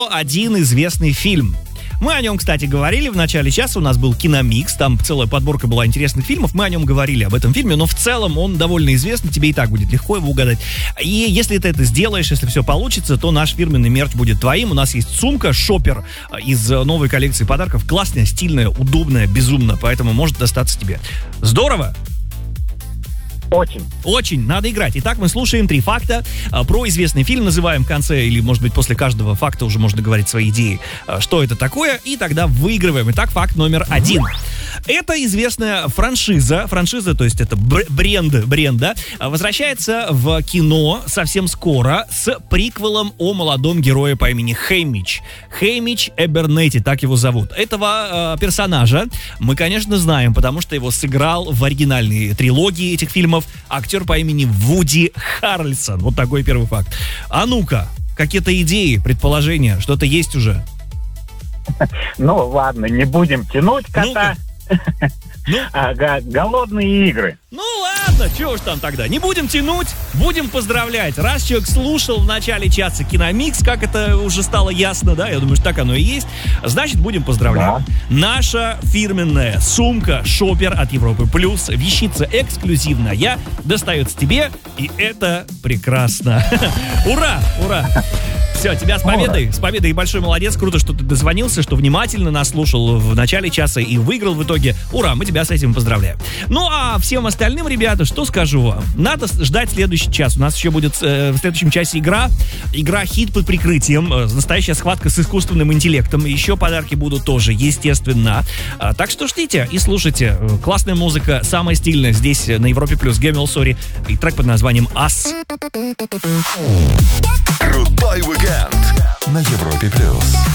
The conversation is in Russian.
Один известный фильм. Мы о нем, кстати, говорили в начале часа, у нас был киномикс, там целая подборка была интересных фильмов, мы о нем говорили, об этом фильме, но в целом он довольно известный, тебе и так будет легко его угадать. И если ты это сделаешь, если все получится, то наш фирменный мерч будет твоим. У нас есть сумка «Шопер» из новой коллекции подарков, классная, стильная, удобная, безумно, поэтому может достаться тебе. Здорово! Очень, надо играть. Итак, мы слушаем 3 факта про известный фильм, называем в конце, или, может быть, после каждого факта уже можно говорить свои идеи, что это такое, и тогда выигрываем. Итак, факт номер 1. Это известная франшиза, то есть это бренд, да, возвращается в кино совсем скоро с приквелом о молодом герое по имени Хэмич. Хэмич Эбернетти, так его зовут. Этого персонажа мы, конечно, знаем, потому что его сыграл в оригинальной трилогии этих фильмов актер по имени Вуди Харрельсон. Вот такой первый факт. А ну-ка, какие-то идеи, предположения, что-то есть уже? Ну, ладно, не будем тянуть кота. Голодные игры. Ну ладно, чего уж там тогда. Не будем тянуть, будем поздравлять. Раз человек слушал в начале часа киномикс, как это уже стало ясно, да, я думаю, что так оно и есть, значит, будем поздравлять. Да. Наша фирменная сумка «Шопер» от Европы Плюс, вещица эксклюзивная, достается тебе, и это прекрасно. Ура, ура! Все, тебя с победой, большой молодец, круто, что ты дозвонился, что внимательно нас слушал в начале часа и выиграл в итоге. Ура, мы тебя с этим поздравляем. Ну, а всем остальным, ребята, что скажу вам? Надо ждать следующий час. У нас еще будет в следующем часе игра «Хит под прикрытием», настоящая схватка с искусственным интеллектом. Еще подарки будут тоже, естественно. Так что ждите и слушайте. Классная музыка, самая стильная здесь на Европе Плюс. Гэмил Сори и трек под названием «Ас». Крутой уикенд на Европе Плюс.